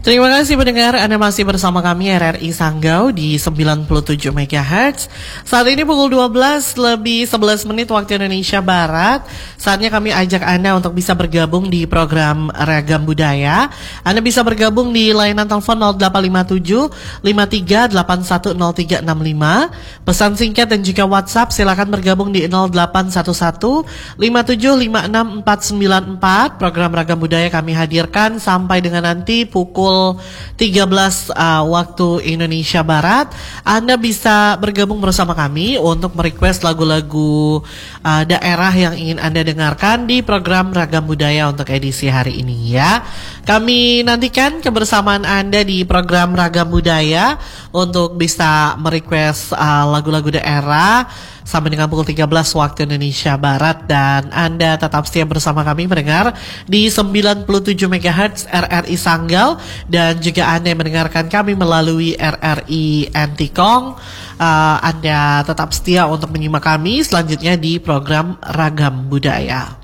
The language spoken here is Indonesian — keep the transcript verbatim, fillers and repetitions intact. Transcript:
Terima kasih pendengar, Anda masih bersama kami R R I Sanggau di sembilan puluh tujuh megahertz. Saat ini pukul dua belas lebih sebelas menit waktu Indonesia Barat. Saatnya kami ajak Anda untuk bisa bergabung di program Ragam Budaya. Anda bisa bergabung di layanan telepon nol delapan lima tujuh lima tiga delapan satu nol tiga enam lima. Pesan singkat dan juga WhatsApp silakan bergabung di nol delapan satu satu lima tujuh lima enam empat sembilan empat. Program Ragam Budaya kami hadirkan sampai dengan nanti pukul tiga belas uh, waktu Indonesia Barat. Anda bisa bergabung bersama kami untuk merequest lagu-lagu uh, daerah yang ingin Anda dengarkan di program Ragam Budaya untuk edisi hari ini ya. Kami nantikan kebersamaan Anda di program Ragam Budaya untuk bisa merequest uh, lagu-lagu daerah sampai dengan pukul tiga belas waktu Indonesia Barat, dan Anda tetap setia bersama kami mendengar di sembilan puluh tujuh megahertz R R I Sanggau, dan juga Anda yang mendengarkan kami melalui R R I Antikong. uh, Anda tetap setia untuk menyimak kami selanjutnya di program Ragam Budaya.